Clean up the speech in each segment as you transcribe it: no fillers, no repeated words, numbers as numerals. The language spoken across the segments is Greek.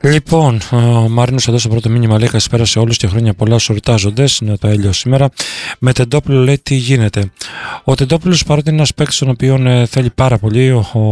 Λοιπόν, ο Μαρίνος εδώ στο πρώτο μήνυμα λέει καλησπέρα σε όλους και χρόνια πολλά στους ορτάζοντες. Είναι το Έλιο σήμερα. Με Τεντόπουλο λέει τι γίνεται. Ο Τεντόπουλος, παρότι είναι ένας παίκτης τον οποίο θέλει πάρα πολύ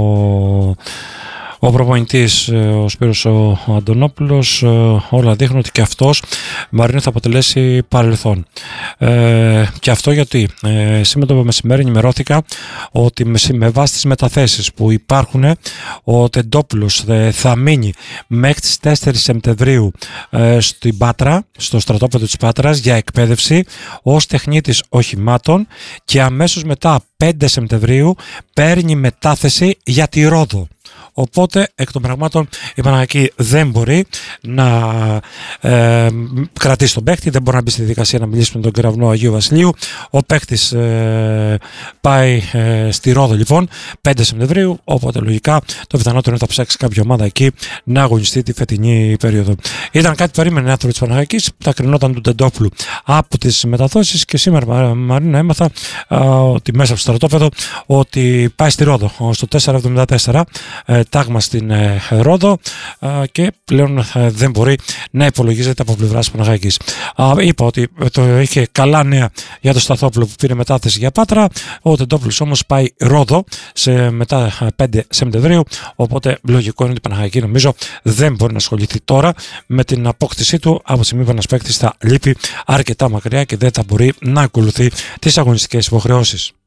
ο προπονητής, ο Σπύρος ο Αντωνόπουλος, όλα δείχνουν ότι και αυτός Μαρίνο θα αποτελέσει παρελθόν. Και αυτό γιατί σήμερα το μεσημέρι ενημερώθηκα ότι με βάση τις μεταθέσεις που υπάρχουν, ο Τεντόπουλος θα μείνει μέχρι τις 4 Σεπτεμβρίου στην Πάτρα, στο στρατόπεδο της Πάτρας για εκπαίδευση ως τεχνίτης οχημάτων, και αμέσως μετά 5 Σεπτεμβρίου παίρνει μετάθεση για τη Ρόδο. Οπότε εκ των πραγμάτων η Παναγιακή δεν μπορεί να κρατήσει τον παίκτη, δεν μπορεί να μπει στη διαδικασία να μιλήσει με τον κεραυνό Αγίου Βασιλείου. Ο παίκτης πάει στη Ρόδο λοιπόν 5 Σεπτεμβρίου, οπότε λογικά το πιθανότερο είναι θα ψάξει κάποια ομάδα εκεί να αγωνιστεί τη φετινή περίοδο. Ήταν κάτι που περίμενε οι άνθρωποι της Παναγιακής, τα κρινόταν του Τεντόπουλου από τις μεταδόσεις, και σήμερα Μαρίνο έμαθα ότι μέσα από το στρατόπεδο ότι πάει στη Ρόδο στο 474, τάγμα στην Ρόδο, και πλέον δεν μπορεί να υπολογίζεται από πλευράς Παναγιακής. Είπα ότι είχε καλά νέα για το Σταθόπουλο που πήρε μετάθεση για Πάτρα. Ο Τεντόπουλος όμως πάει Ρόδο μετά 5 Σεπτεμβρίου, οπότε λογικό είναι ότι η Παναγιακή νομίζω δεν μπορεί να ασχοληθεί τώρα με την απόκτησή του, από τη στιγμή που ένας παίκτης θα λείπει αρκετά μακριά και δεν θα μπορεί να ακολουθεί τις αγωνιστικές υποχρεώσεις.